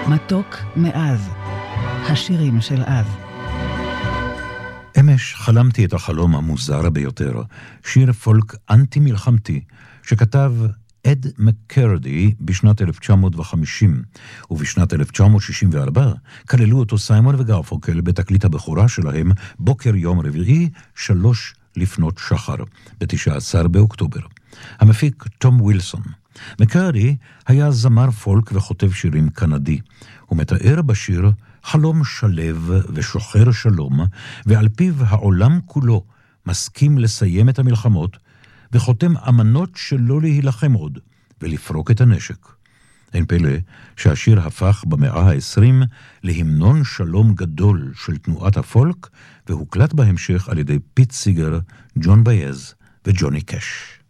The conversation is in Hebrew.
מתוק מאז, השירים של אז. אמש חלמתי את החלום המוזר ביותר, שיר פולק אנטי-מלחמתי, שכתב אד מקרדי בשנת 1950, ובשנת 1964 כללו אותו סיימון וגרפונקל בתקליט הבכורה שלהם בוקר יום רביעי 3 לפנות שחר, ב-19 באוקטובר. המפיק תום ווילסון. מקרדי היה זמר פולק וכותב שירים קנדי. הוא מתאר בשיר חלום שלב ושוחר שלום, ועל פיו העולם כולו מסכים לסיים את המלחמות, וחותם אמנות שלא להילחם עוד, ולפרוק את הנשק. אין פלא שהשיר הפך במאה ה-20 להמנון שלום גדול של תנועת הפולק, והוקלט בהמשך על ידי פיט סיגר, ג'ון בייז וג'וני קאש.